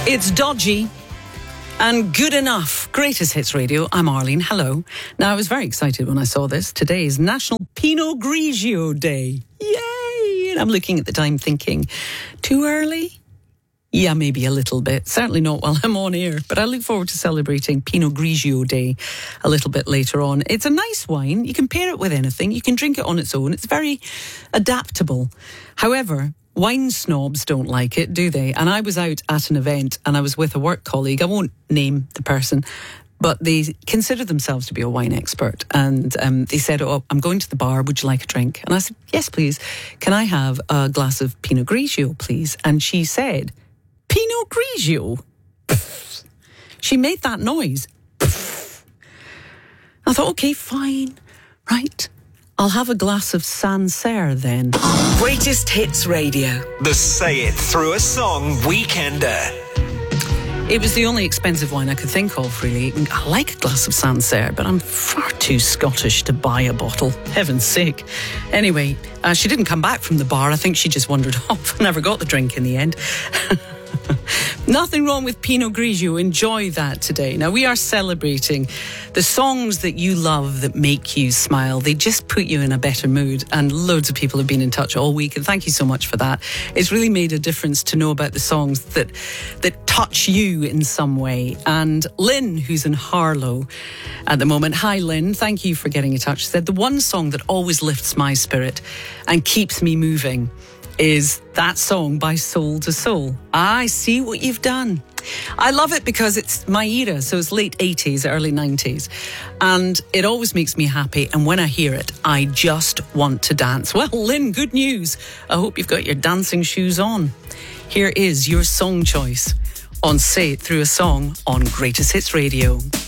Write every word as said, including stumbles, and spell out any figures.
It's dodgy and good enough. Greatest Hits Radio. I'm Arlene. Hello. Now, I was very excited when I saw this. Today is National Pinot Grigio Day. Yay! And I'm looking at the time thinking, too early? Yeah, maybe a little bit. Certainly not while I'm on air. But I look forward to celebrating Pinot Grigio Day a little bit later on. It's a nice wine. You can pair it with anything. You can drink it on its own. It's very adaptable. However, wine snobs don't like it, do they? And I was out at an event and I was with a work colleague. I won't name the person, but they consider themselves to be a wine expert. And um, they said, oh, I'm going to the bar. Would you like a drink? And I said, yes, please. Can I have a glass of Pinot Grigio, please? And she said, Pinot Grigio? Pfft. She made that noise. Pfft. I thought, okay, fine. Right. I'll have a glass of Sancerre then. Greatest Hits Radio. The Say It Through a Song Weekender. It was the only expensive wine I could think of, really. I like a glass of Sancerre, but I'm far too Scottish to buy a bottle. Heaven's sake. Anyway, uh, she didn't come back from the bar. I think she just wandered off. Never got the drink in the end. Nothing wrong with Pinot Grigio. Enjoy that today. Now, we are celebrating the songs that you love that make you smile. They just put you in a better mood. And loads of people have been in touch all week. And thank you so much for that. It's really made a difference to know about the songs that that touch you in some way. And Lynn, who's in Harlow at the moment. Hi, Lynn. Thank you for getting in touch. She said, the one song that always lifts my spirit and keeps me moving is that song by Soul to Soul. I see what you've done. I love it because it's my era, so it's late eighties, early nineties. And it always makes me happy. And when I hear it, I just want to dance. Well, Lynn, good news. I hope you've got your dancing shoes on. Here is your song choice on Say It Through a Song on Greatest Hits Radio.